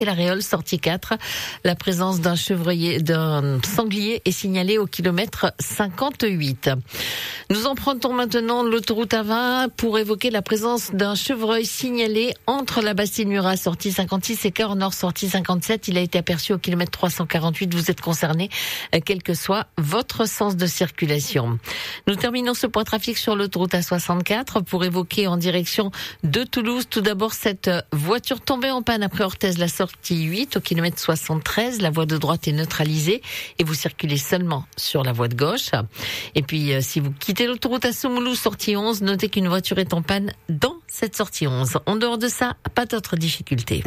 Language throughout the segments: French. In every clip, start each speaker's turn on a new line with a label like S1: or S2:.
S1: Et la Réole, sortie 4, la présence d'un sanglier est signalée au kilomètre 58. Nous empruntons maintenant l'autoroute A20 pour évoquer la présence d'un chevreuil signalé entre la Bastide-Murat, sortie 56, et Cœur Nord, sortie 57. Il a été aperçu au kilomètre 348. Vous êtes concerné, quel que soit votre sens de circulation. Nous terminons ce point trafic sur l'autoroute A64 pour évoquer en direction de Toulouse. Tout d'abord, cette voiture tombée en panne après Orthez, la sortie 8 au kilomètre 73. La voie de droite est neutralisée et vous circulez seulement sur la voie de gauche. Et puis, si vous quittez l'autoroute à Soumoulou, sortie 11, notez qu'une voiture est en panne dans cette sortie 11. En dehors de ça, pas d'autres difficultés.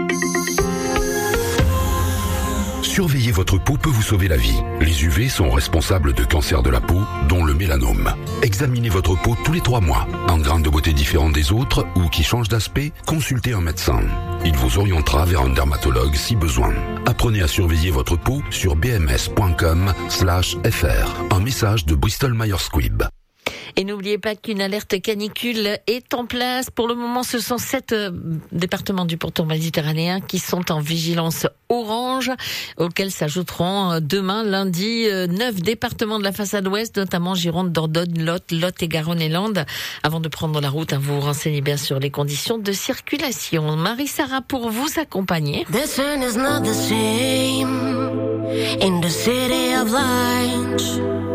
S2: Surveiller votre peau peut vous sauver la vie. Les UV sont responsables de cancers de la peau, dont le mélanome. Examinez votre peau tous les 3 mois. Un grain de beauté différent des autres ou qui change d'aspect, consultez un médecin. Il vous orientera vers un dermatologue si besoin. Apprenez à surveiller votre peau sur bms.com/fr. Un message de Bristol Myers Squibb.
S1: Et n'oubliez pas qu'une alerte canicule est en place. Pour le moment, ce sont 7 départements du pourtour méditerranéen qui sont en vigilance orange, auxquels s'ajouteront demain, lundi, 9 départements de la façade ouest, notamment Gironde, Dordogne, Lot et Garonne et Landes. Avant de prendre la route, vous vous renseignez bien sur les conditions de circulation. Marie-Sarah pour vous accompagner.
S3: This one is not the same in the city of lights.